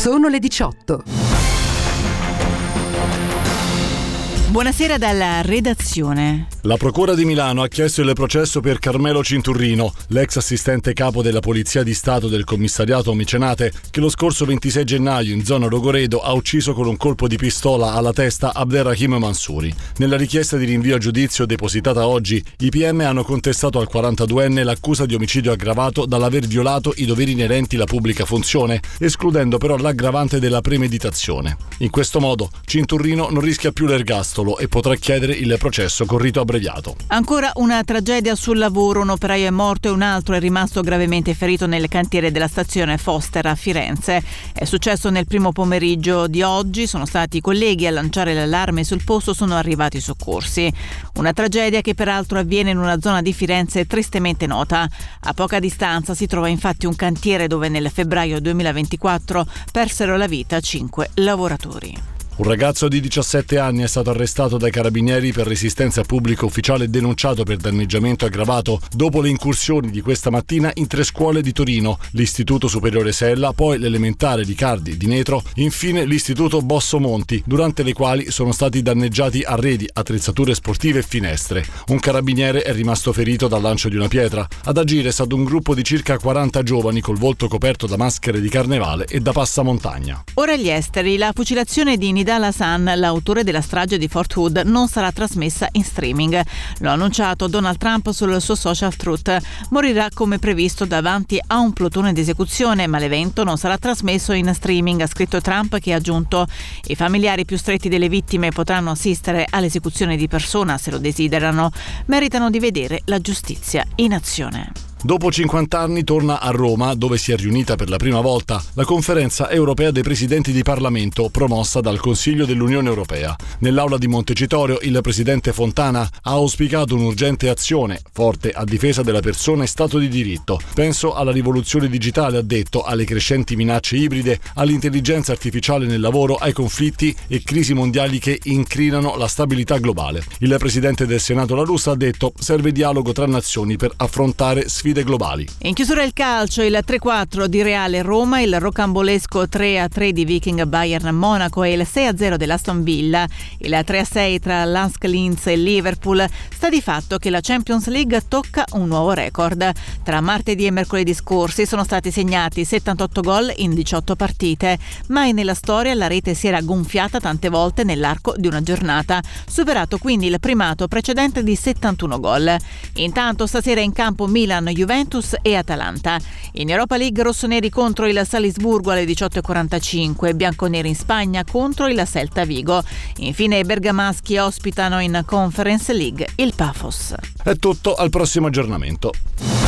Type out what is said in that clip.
Sono le 18. Buonasera dalla redazione. La Procura di Milano ha chiesto il processo per Carmelo Cinturrino, l'ex assistente capo della Polizia di Stato del Commissariato Mecenate, che lo scorso 26 gennaio in zona Rogoredo ha ucciso con un colpo di pistola alla testa Abderrahim Mansouri. Nella richiesta di rinvio a giudizio depositata oggi, i PM hanno contestato al 42enne l'accusa di omicidio aggravato dall'aver violato i doveri inerenti alla pubblica funzione, escludendo però l'aggravante della premeditazione. In questo modo, Cinturrino non rischia più l'ergastolo e potrà chiedere il processo con rito abbreviato. Ancora una tragedia sul lavoro, un operaio è morto e un altro è rimasto gravemente ferito nel cantiere della stazione Foster a Firenze. È successo nel primo pomeriggio di oggi, sono stati i colleghi a lanciare l'allarme e sul posto sono arrivati i soccorsi. Una tragedia che peraltro avviene in una zona di Firenze tristemente nota. A poca distanza si trova infatti un cantiere dove nel febbraio 2024 persero la vita 5 lavoratori. Un ragazzo di 17 anni è stato arrestato dai carabinieri per resistenza pubblica ufficiale e denunciato per danneggiamento aggravato dopo le incursioni di questa mattina in 3 scuole di Torino, l'Istituto Superiore Sella, poi l'Elementare di Cardi di Netro, infine l'Istituto Bosso Monti, durante le quali sono stati danneggiati arredi, attrezzature sportive e finestre. Un carabiniere è rimasto ferito dal lancio di una pietra. Ad agire è stato un gruppo di circa 40 giovani col volto coperto da maschere di carnevale e da passamontagna. Ora gli esteri, la fucilazione di Nidal Hasan, l'autore della strage di Fort Hood, non sarà trasmessa in streaming. Lo ha annunciato Donald Trump sul suo social Truth. Morirà come previsto davanti a un plotone di esecuzione, ma l'evento non sarà trasmesso in streaming, ha scritto Trump, che ha aggiunto: i familiari più stretti delle vittime potranno assistere all'esecuzione di persona se lo desiderano. Meritano di vedere la giustizia in azione. Dopo 50 anni torna a Roma, dove si è riunita per la prima volta la Conferenza Europea dei Presidenti di Parlamento, promossa dal Consiglio dell'Unione Europea. Nell'aula di Montecitorio il presidente Fontana ha auspicato un'urgente azione forte a difesa della persona e Stato di diritto. Penso alla rivoluzione digitale, ha detto, alle crescenti minacce ibride, all'intelligenza artificiale nel lavoro, ai conflitti e crisi mondiali che incrinano la stabilità globale. Il presidente del Senato La Russa ha detto: serve dialogo tra nazioni per affrontare sfide globali. In chiusura il calcio, il 3-4 di Reale Roma, il rocambolesco 3-3 di Viking Bayern Monaco e il 6-0 dell'Aston Villa, il 3-6 tra Lask Linz e Liverpool. Sta di fatto che la Champions League tocca un nuovo record. Tra martedì e mercoledì scorsi sono stati segnati 78 gol in 18 partite. Mai nella storia la rete si era gonfiata tante volte nell'arco di una giornata, superato quindi il primato precedente di 71 gol. Intanto stasera in campo Milan, Juventus e Atalanta. In Europa League rossoneri contro il Salisburgo alle 18:45, bianconeri in Spagna contro il Celta Vigo. Infine i bergamaschi ospitano in Conference League il Pafos. È tutto, al prossimo aggiornamento.